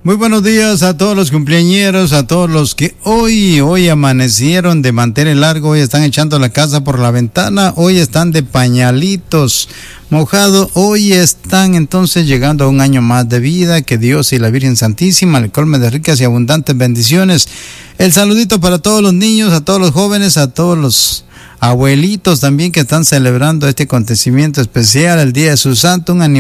Muy buenos días a todos los cumpleañeros, a todos los que hoy amanecieron de mantener largo, hoy están echando la casa por la ventana, hoy están de pañalitos mojados, hoy están entonces llegando a un año más de vida. Que Dios y la Virgen Santísima le colme de ricas y abundantes bendiciones. El saludito para todos los niños, a todos los jóvenes, a todos los abuelitos también que están celebrando este acontecimiento especial, el día de su santo, un aniversario